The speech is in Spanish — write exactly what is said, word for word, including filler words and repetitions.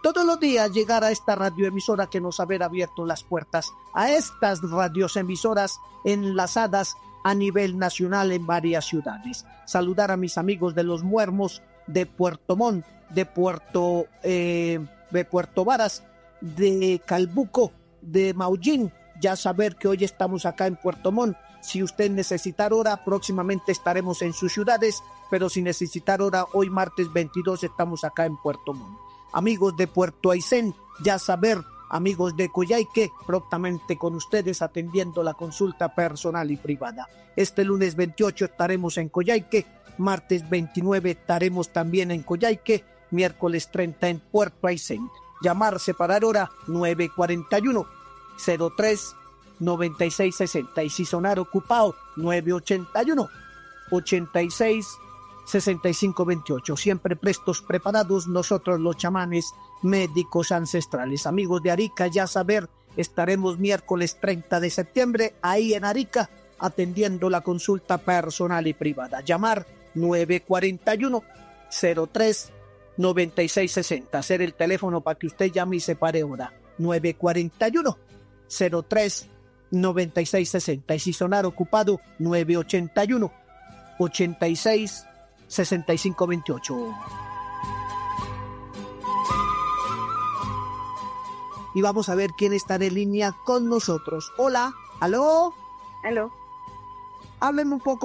todos los días llegar a esta radioemisora que nos haber abierto las puertas, a estas radioemisoras enlazadas a nivel nacional en varias ciudades. Saludar a mis amigos de Los Muermos, de Puerto Montt, de Puerto, eh, de Puerto Varas, de Calbuco, de Maullín. Ya saber que hoy estamos acá en Puerto Montt. Si usted necesitar hora, próximamente estaremos en sus ciudades, pero si necesitar hora, hoy martes veintidós estamos acá en Puerto Montt. Amigos de Puerto Aysén, ya saber, amigos de Coyhaique, prontamente con ustedes atendiendo la consulta personal y privada. Este lunes veintiocho estaremos en Coyhaique, martes veintinueve estaremos también en Coyhaique, miércoles treinta en Puerto Aysén. Llamar, separar hora nueve cuarenta y uno, cero tres, noventa y seis sesenta y si sonar ocupado nueve ochenta y uno, ochenta y seis, sesenta y cinco veintiocho. Siempre prestos, preparados, nosotros los chamanes médicos ancestrales. Amigos de Arica, ya saber, estaremos miércoles treinta de septiembre ahí en Arica atendiendo la consulta personal y privada. Llamar nueve cuarenta y uno, cero tres, noventa y seis sesenta. Hacer el teléfono para que usted llame y se pare hora. nueve cuarenta y uno, cero tres, noventa y seis sesenta. Y si sonar ocupado, nueve ochenta y uno, ochenta y seis, sesenta y cinco veintiocho. Y vamos a ver quién está en línea con nosotros. Hola, aló. Aló. Hábleme un poco